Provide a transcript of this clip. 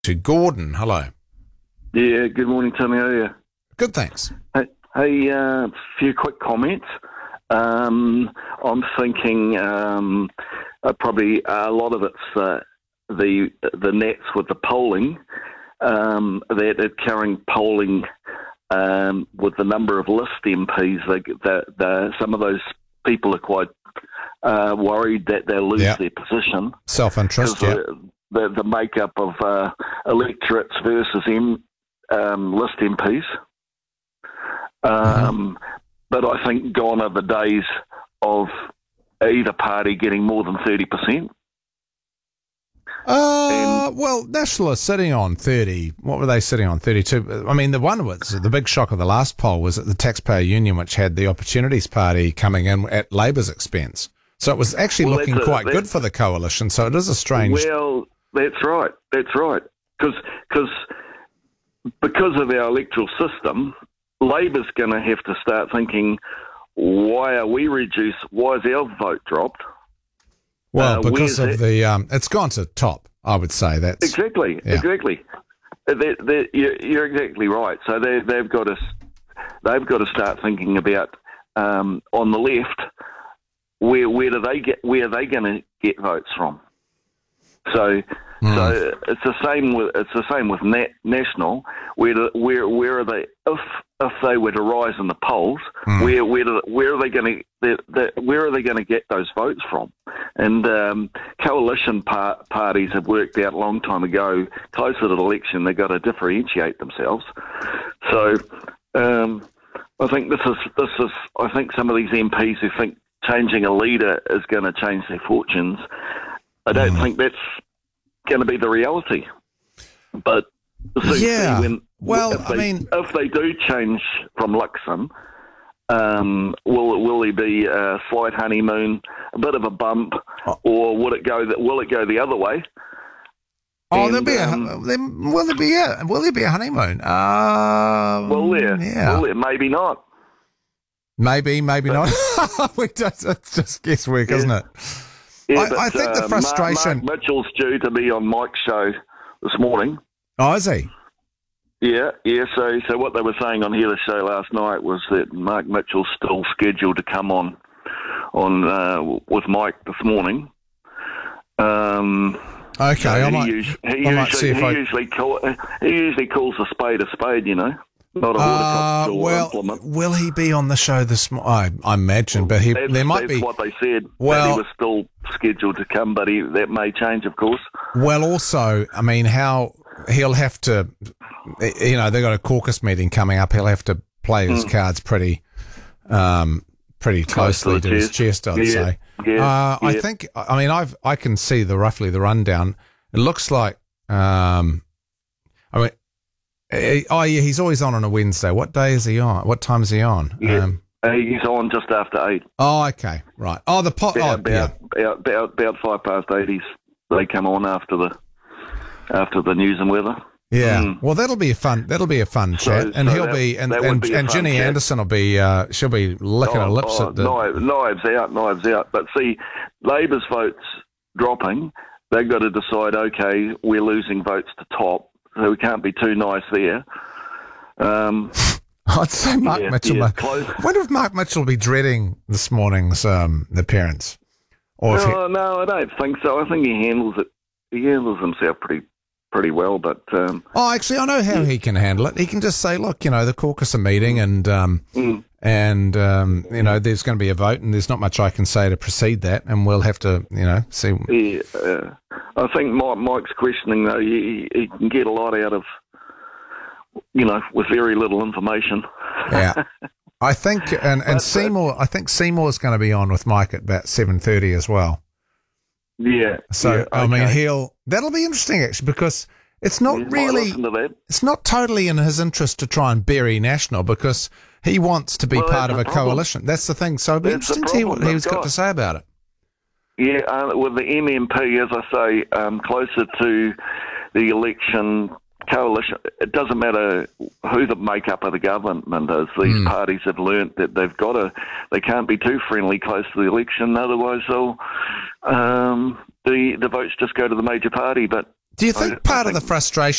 to Gordon. Hello. Yeah, good morning, Timmy. How are you? Good, thanks. Hey, few quick comments. I'm thinking probably a lot of it's the nets with the polling, that are carrying polling with the number of list MPs. Some of those people are quite worried that they'll lose their position. Self-interest, yeah. The makeup of electorates versus list MPs. But I think gone are the days of either party getting more than 30%. Well, National is sitting on 30. What were they sitting on? 32. I mean, the big shock of the last poll was that the Taxpayer Union, which had the Opportunities Party coming in at Labour's expense. So it was actually looking quite good for the coalition. So it is a strange. Well, that's right. Because of our electoral system, Labor's going to have to start thinking, why are we reduced? Why is our vote dropped? Well, because of it's gone to top, I would say. That's exactly. You're exactly right. So they've got to start thinking about on the left, where are they going to get votes from? So it's the same with National. Where are they if they were to rise in the polls? Where are they going to get those votes from? And coalition parties have worked out a long time ago. Closer to the election, they've got to differentiate themselves. So I think this is. I think some of these MPs who think changing a leader is going to change their fortunes. I don't think that's going to be the reality. But if they do change from Luxon, will there be a slight honeymoon, a bit of a bump, or will it go the other way? Will there be a honeymoon? Will there? Maybe not. Maybe not. It's just guesswork, isn't it? Yeah, I think the frustration. Mark Mitchell's due to be on Mike's show this morning. Oh, is he? Yeah. So what they were saying on the show last night was that Mark Mitchell's still scheduled to come on with Mike this morning. Okay, he usually calls a spade, you know. Not a horticultural implement. Will he be on the show this morning? I imagine, but there might be. That's what they said. Well, he was still scheduled to come, but that may change, of course. Well, also, I mean, how he'll have to, they've got a caucus meeting coming up. He'll have to play his cards pretty closely to his chest, I'd say. Yeah, I think. I mean, I can see roughly the rundown. It looks like. He's always on a Wednesday. What day is he on? What time is he on? Yeah. He's on just after 8. Oh, okay, right. Oh, the pot. About 8:05. They come on after the news and weather. Yeah. Well, that'll be a fun chat, and he'll be and Ginny Anderson will be. She'll be licking her lips at the knives out. But see, Labor's votes dropping. They've got to decide. Okay, we're losing votes to top. So we can't be too nice there. I'd say Mark Mitchell. I wonder if Mark Mitchell will be dreading this morning's appearance. No, I don't think so. I think he handles it. He handles himself pretty well. But actually, I know how he can handle it. He can just say, "Look, the caucus are meeting, and there's going to be a vote, and there's not much I can say to precede that, and we'll have to, see." Yeah. I think Mike's questioning, though, he can get a lot out of, with very little information. Yeah. I think, and Seymour, I think Seymour's going to be on with Mike at about 7:30 as well. Yeah. So, yeah, okay. I mean, that'll be interesting, actually, because it's not it's not totally in his interest to try and bury National, because he wants to be part of a coalition. That's the thing. So it'll be interesting to hear what he's got to say about it. Yeah, with the MMP, as I say, closer to the election coalition, it doesn't matter who the makeup of the government is. These parties have learnt that they can't be too friendly close to the election, otherwise they'll the votes just go to the major party. But Do you think part of the frustration